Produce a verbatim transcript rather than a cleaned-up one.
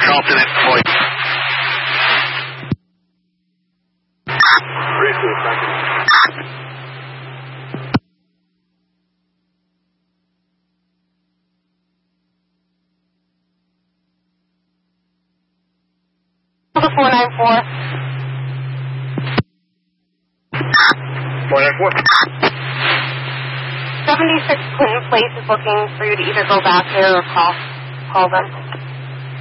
Carlton at point. Three, two, second. four nine four. four nine four. seventy-six Clinton Place is looking for you to either go back there or call, call them.